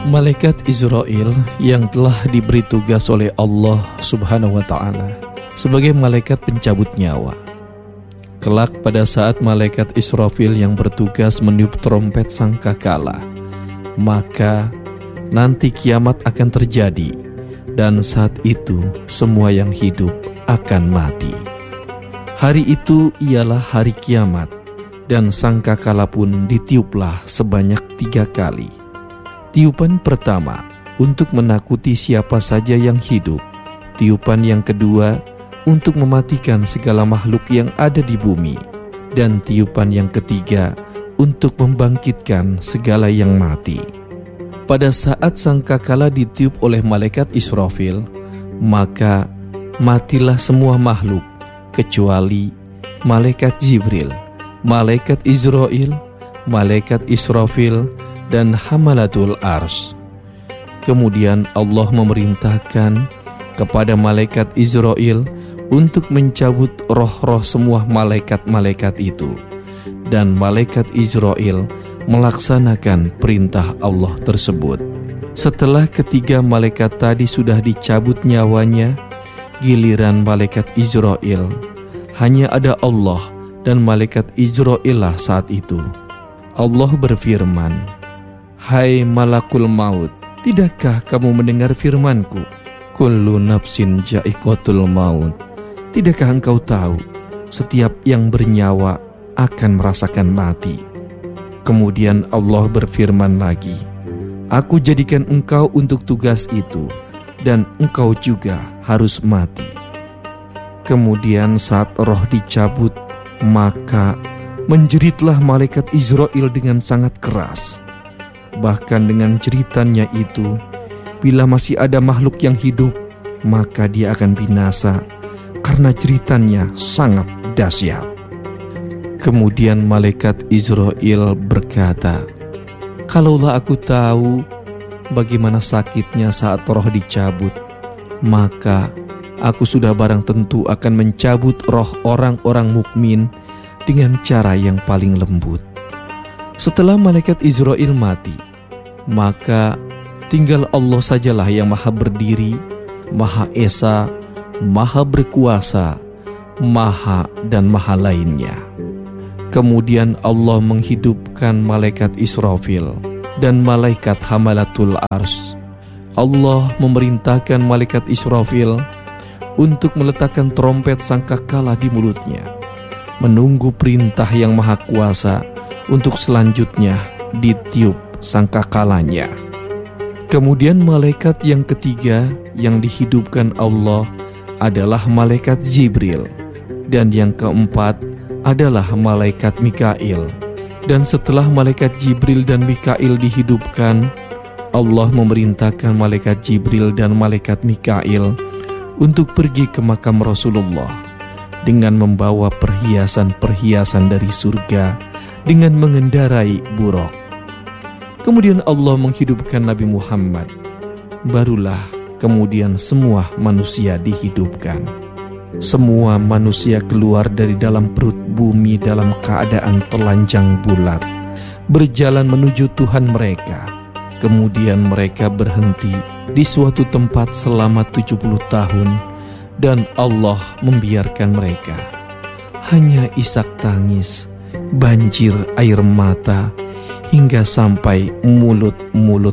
Malaikat Israil yang telah diberi tugas oleh Allah Subhanahu wa Ta'ala sebagai malaikat pencabut nyawa. Kelak pada saat malaikat Israfil yang bertugas meniup trompet sangkakala, maka nanti kiamat akan terjadi, dan saat itu semua yang hidup akan mati. Hari itu ialah hari kiamat, dan sangkakala pun ditiuplah sebanyak 3 kali. Tiupan pertama untuk menakuti siapa saja yang hidup. Tiupan yang kedua untuk mematikan segala makhluk yang ada di bumi. Dan tiupan yang ketiga untuk membangkitkan segala yang mati. Pada saat sangkakala ditiup oleh malaikat Israfil, maka matilah semua makhluk kecuali malaikat Jibril, malaikat Israil, malaikat Israfil, dan hamalatul ars. Kemudian Allah memerintahkan kepada malaikat Israil untuk mencabut roh-roh semua malaikat-malaikat itu, dan malaikat Israil melaksanakan perintah Allah tersebut. Setelah ketiga malaikat tadi sudah dicabut nyawanya, giliran malaikat Israil. Hanya ada Allah dan malaikat Israil lah saat itu. Allah berfirman, "Hai malakul maut, tidakkah kamu mendengar firmanku? Kullu nafsin ja'iqatul maut. Tidakkah engkau tahu, setiap yang bernyawa akan merasakan mati?" Kemudian Allah berfirman lagi, "Aku jadikan engkau untuk tugas itu, dan engkau juga harus mati." Kemudian saat roh dicabut, maka menjeritlah malaikat Israil dengan sangat keras. Bahkan dengan jeritannya itu, bila masih ada makhluk yang hidup, maka dia akan binasa karena jeritannya sangat dahsyat. Kemudian malaikat Israil berkata, "Kalaulah aku tahu bagaimana sakitnya saat roh dicabut, maka aku sudah barang tentu akan mencabut roh orang-orang mukmin dengan cara yang paling lembut." Setelah malaikat Israil mati, maka tinggal Allah sajalah yang maha berdiri, maha esa, maha berkuasa, maha dan maha lainnya. Kemudian Allah menghidupkan malaikat Israfil dan malaikat hamalatul ars. Allah memerintahkan malaikat Israfil untuk meletakkan trompet sangkakala di mulutnya, menunggu perintah yang maha kuasa untuk selanjutnya ditiup sangkakalanya. Kemudian malaikat yang ketiga yang dihidupkan Allah adalah malaikat Jibril, dan yang keempat adalah malaikat Mikail. Dan setelah malaikat Jibril dan Mikail dihidupkan, Allah memerintahkan malaikat Jibril dan malaikat Mikail untuk pergi ke makam Rasulullah dengan membawa perhiasan-perhiasan dari surga dengan mengendarai buraq. Kemudian Allah menghidupkan Nabi Muhammad. Barulah kemudian semua manusia dihidupkan. Semua manusia keluar dari dalam perut bumi dalam keadaan telanjang bulat, berjalan menuju Tuhan mereka. Kemudian mereka berhenti di suatu tempat selama 70 tahun, dan Allah membiarkan mereka. Hanya isak tangis, banjir air mata, hingga sampai mulut-mulut